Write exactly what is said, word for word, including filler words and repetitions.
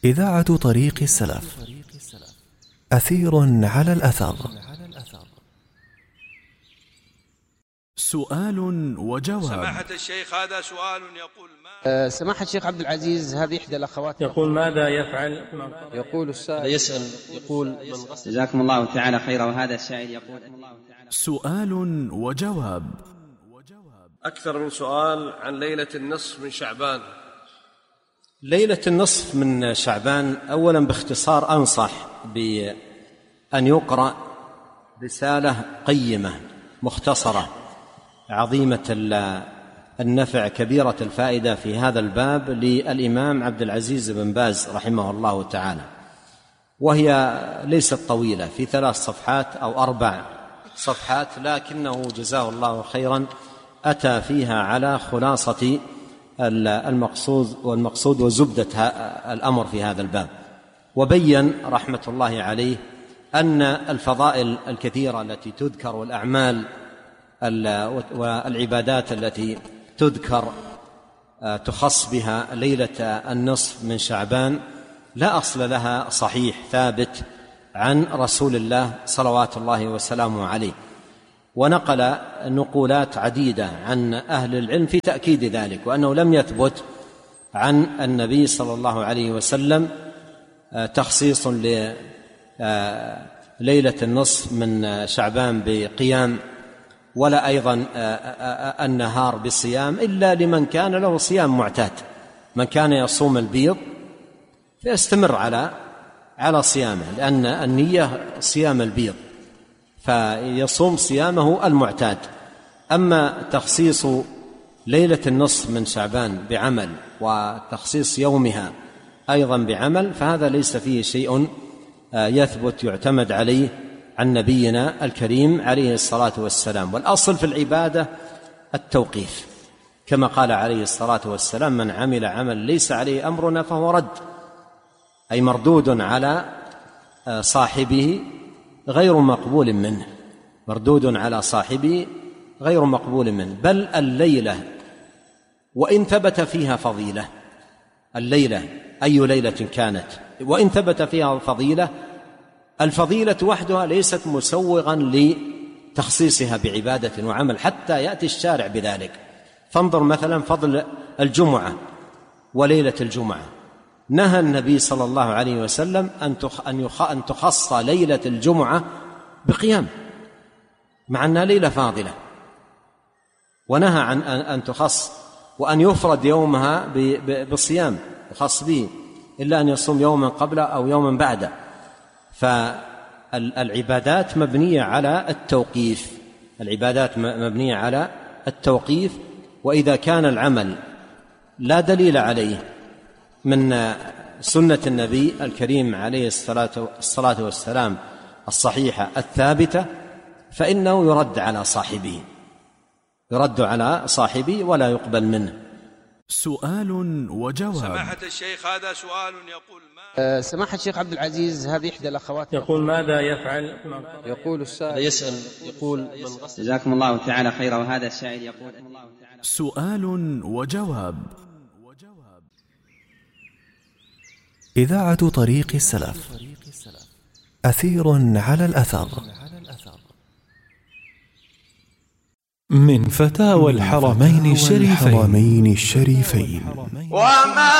إذاعة طريق السلف. أثير على الأثر. سؤال وجواب. سماحة الشيخ، هذا سؤال يقول ما أه سماحة الشيخ عبد العزيز، هذه إحدى الأخوات يقول ماذا يفعل؟ يقول السائل يسأل يقول من غسل. جزاكم الله تعالى خيرا. وهذا السائل يقول سؤال وجواب. أكثر من سؤال عن ليلة النصف من شعبان. ليلة النصف من شعبان، أولا باختصار أنصح بأن يقرأ رسالة قيمة مختصرة عظيمة النفع كبيرة الفائدة في هذا الباب للإمام عبد العزيز بن باز رحمه الله تعالى، وهي ليست طويلة، في ثلاث صفحات أو أربع صفحات، لكنه جزاه الله خيرا أتى فيها على خلاصة المقصود والمقصود وزبدة الأمر في هذا الباب، وبين رحمة الله عليه أن الفضائل الكثيرة التي تذكر والأعمال والعبادات التي تذكر تخص بها ليلة النصف من شعبان لا أصل لها صحيح ثابت عن رسول الله صلوات الله وسلامه عليه، ونقل نقولات عديدة عن أهل العلم في تأكيد ذلك، وأنه لم يثبت عن النبي صلى الله عليه وسلم تخصيص لليلة النصف من شعبان بقيام، ولا أيضا النهار بالصيام، إلا لمن كان له صيام معتاد. من كان يصوم البيض فيستمر على على صيامه، لأن النية صيام البيض، فيصوم صيامه المعتاد. أما تخصيص ليلة النصف من شعبان بعمل وتخصيص يومها أيضا بعمل، فهذا ليس فيه شيء يثبت يعتمد عليه عن نبينا الكريم عليه الصلاة والسلام. والأصل في العبادة التوقيف، كما قال عليه الصلاة والسلام: من عمل عمل ليس عليه أمرنا فهو رد، أي مردود على صاحبه غير مقبول منه، مردود على صاحبه غير مقبول منه. بل الليلة وإن ثبت فيها فضيلة، الليلة أي ليلة كانت وإن ثبت فيها فضيلة، الفضيلة وحدها ليست مسوغا لتخصيصها بعبادة وعمل حتى يأتي الشارع بذلك. فانظر مثلا فضل الجمعة وليلة الجمعة، نهى النبي صلى الله عليه وسلم أن تخص ليلة الجمعة بقيام، مع أنها ليلة فاضلة، ونهى عن أن تخص وأن يفرد يومها بالصيام يخص به، إلا أن يصوم يوما قبله أو يوما بعده. فالعبادات مبنية على التوقيف، العبادات مبنية على التوقيف. وإذا كان العمل لا دليل عليه من سنة النبي الكريم عليه الصلاة والسلام الصحيحة الثابتة، فإنه يرد على صاحبه، يرد على صاحبه ولا يقبل منه. سؤال وجواب. سماحة الشيخ، هذا سؤال يقول ما أه سماحة الشيخ عبد العزيز، هذه إحدى الأخوات يقول ماذا يفعل؟ يقول السائل يسأل يقول من غسل. جزاكم الله تعالى خيرا. وهذا السائل يقول سؤال وجواب. إذاعة طريق السلف. أثير على الأثر. من فتاوى الحرمين الشريفين.